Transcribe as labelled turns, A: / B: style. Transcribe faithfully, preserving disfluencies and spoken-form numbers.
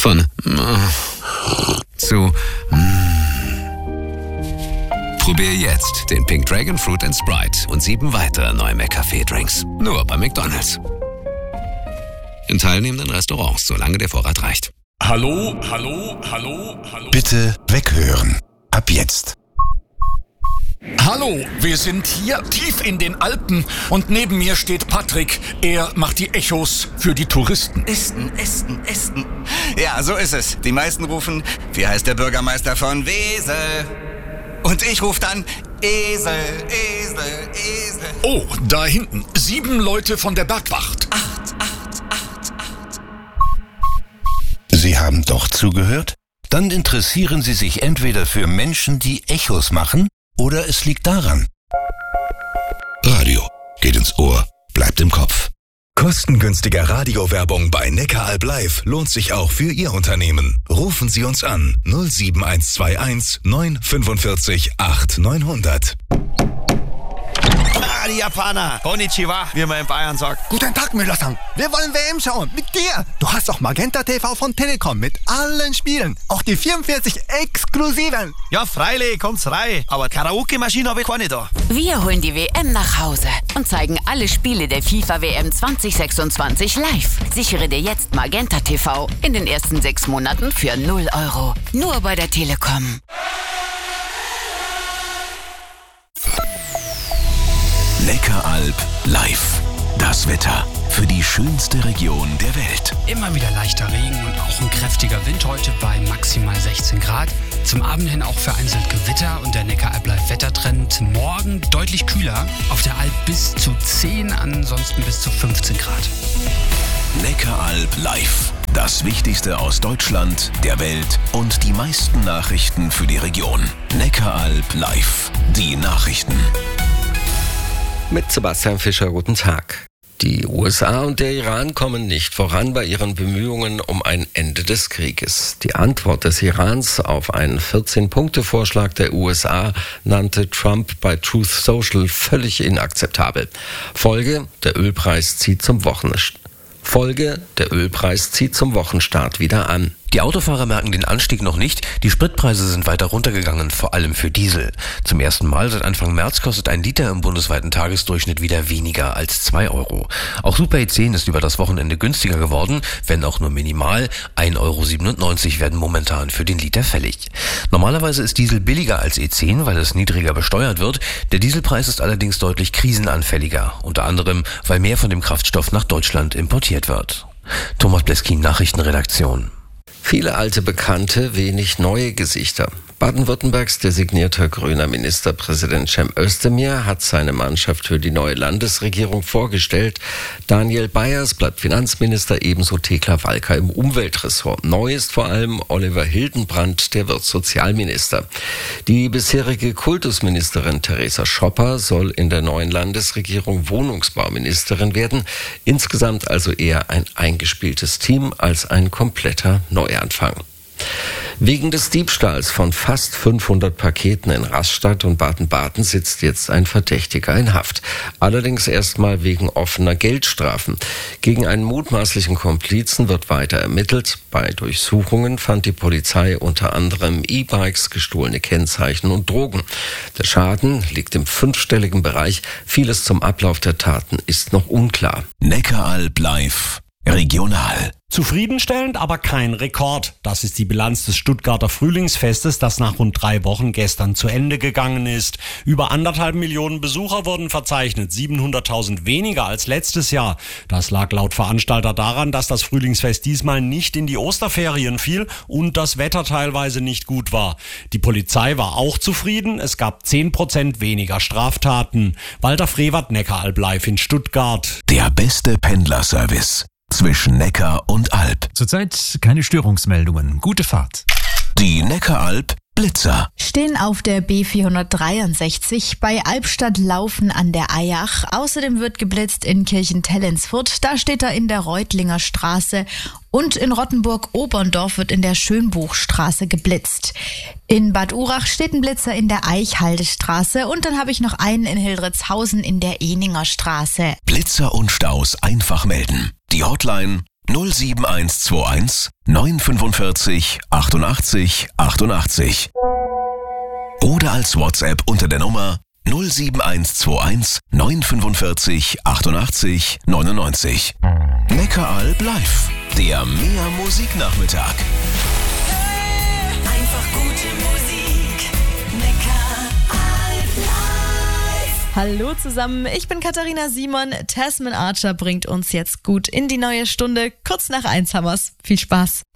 A: Von äh, zu mm. Probier jetzt den Pink Dragon Fruit and Sprite und sieben weitere neue McCafé-Drinks. Nur bei McDonald's. In teilnehmenden Restaurants, solange der Vorrat reicht.
B: Hallo, hallo, hallo, hallo.
C: Bitte weghören. Ab jetzt.
B: Hallo, wir sind hier tief in den Alpen und neben mir steht Patrick. Er macht die Echos für die Touristen.
D: Esten, Esten, Esten. Ja, so ist es. Die meisten rufen, wie heißt der Bürgermeister von Wesel? Und ich rufe dann, Esel, Esel, Esel.
B: Oh, da hinten, sieben Leute von der Bergwacht.
D: Acht, acht, acht, acht.
C: Sie haben doch zugehört? Dann interessieren Sie sich entweder für Menschen, die Echos machen, oder es liegt daran. Radio geht ins Ohr, bleibt im Kopf.
E: Kostengünstiger Radiowerbung bei Neckaralb Live lohnt sich auch für Ihr Unternehmen. Rufen Sie uns an null sieben eins zwei eins neun fünfundvierzig acht neunhundert.
F: Ah, die Japaner. Konnichiwa, wie man in Bayern sagt.
G: Guten Tag, Müller-san. Wir wollen W M schauen. Mit dir. Du hast auch Magenta T V von Telekom mit allen Spielen. Auch die vierundvierzig exklusiven.
F: Ja, freilich, kommt's rein. Aber Karaoke-Maschine habe ich keine da.
H: Wir holen die W M nach Hause und zeigen alle Spiele der FIFA W M zwanzig sechsundzwanzig live. Sichere dir jetzt Magenta T V in den ersten sechs Monaten für null Euro. Nur bei der Telekom.
C: Neckaralb live. Das Wetter für die schönste Region der Welt.
I: Immer wieder leichter Regen und auch ein kräftiger Wind heute bei maximal sechzehn Grad. Zum Abend hin auch vereinzelt Gewitter und der Neckaralb Live Wettertrend. Morgen deutlich kühler. Auf der Alb bis zu zehn, ansonsten bis zu fünfzehn Grad.
C: Neckaralb live. Das Wichtigste aus Deutschland, der Welt und die meisten Nachrichten für die Region. Neckaralb live. Die Nachrichten.
J: Mit Sebastian Fischer, guten Tag. Die U S A und der Iran kommen nicht voran bei ihren Bemühungen um ein Ende des Krieges. Die Antwort des Irans auf einen vierzehn-Punkte-Vorschlag der U S A nannte Trump bei Truth Social völlig inakzeptabel. Folge: Der Ölpreis zieht zum Wochenstart. Folge: Der Ölpreis zieht zum Wochenstart wieder an.
K: Die Autofahrer merken den Anstieg noch nicht. Die Spritpreise sind weiter runtergegangen, vor allem für Diesel. Zum ersten Mal seit Anfang März kostet ein Liter im bundesweiten Tagesdurchschnitt wieder weniger als zwei Euro. Auch Super E zehn ist über das Wochenende günstiger geworden, wenn auch nur minimal. ein Euro siebenundneunzig werden momentan für den Liter fällig. Normalerweise ist Diesel billiger als E zehn, weil es niedriger besteuert wird. Der Dieselpreis ist allerdings deutlich krisenanfälliger, unter anderem, weil mehr von dem Kraftstoff nach Deutschland importiert wird. Thomas Bleskin, Nachrichtenredaktion.
J: Viele alte Bekannte, wenig neue Gesichter. Baden-Württembergs designierter grüner Ministerpräsident Cem Özdemir hat seine Mannschaft für die neue Landesregierung vorgestellt. Daniel Bayers bleibt Finanzminister, ebenso Thekla Walker im Umweltressort. Neu ist vor allem Oliver Hildenbrand, der wird Sozialminister. Die bisherige Kultusministerin Theresa Schopper soll in der neuen Landesregierung Wohnungsbauministerin werden. Insgesamt also eher ein eingespieltes Team als ein kompletter Neuanfang. Wegen des Diebstahls von fast fünfhundert Paketen in Rastatt und Baden-Baden sitzt jetzt ein Verdächtiger in Haft. Allerdings erstmal wegen offener Geldstrafen. Gegen einen mutmaßlichen Komplizen wird weiter ermittelt. Bei Durchsuchungen fand die Polizei unter anderem E-Bikes, gestohlene Kennzeichen und Drogen. Der Schaden liegt im fünfstelligen Bereich. Vieles zum Ablauf der Taten ist noch unklar.
C: Neckaralb live. Regional.
L: Zufriedenstellend, aber kein Rekord. Das ist die Bilanz des Stuttgarter Frühlingsfestes, das nach rund drei Wochen gestern zu Ende gegangen ist. Über anderthalb Millionen Besucher wurden verzeichnet, siebenhunderttausend weniger als letztes Jahr. Das lag laut Veranstalter daran, dass das Frühlingsfest diesmal nicht in die Osterferien fiel und das Wetter teilweise nicht gut war. Die Polizei war auch zufrieden, es gab zehn Prozent weniger Straftaten. Walter Frevert, Neckaralb live in Stuttgart.
C: Der beste Pendlerservice zwischen Neckar und Alb.
M: Zurzeit keine Störungsmeldungen. Gute Fahrt.
C: Die Neckaralb Blitzer.
N: Stehen auf der B vierhundertdreiundsechzig bei Albstadt-Laufen an der Eyach. Außerdem wird geblitzt in Kirchentellensfurt. Da steht er in der Reutlinger Straße. Und in Rottenburg-Oberndorf wird in der Schönbuchstraße geblitzt. In Bad Urach steht ein Blitzer in der Eichhaldestraße. Und dann habe ich noch einen in Hildritzhausen in der Eninger Straße.
C: Blitzer und Staus einfach melden. Die Hotline null sieben eins zwei eins neun fünfundvierzig achtundachtzig achtundachtzig. Oder als WhatsApp unter der Nummer null sieben eins zwei eins neun fünfundvierzig achtundachtzig neunundneunzig. Neckaralb live, der Mehr Musiknachmittag.
O: Einfach gute Musik. Neckaralb live.
P: Hallo zusammen, ich bin Katharina Simon. Tasman Archer bringt uns jetzt gut in die neue Stunde. Kurz nach eins haben wir's. Viel Spaß.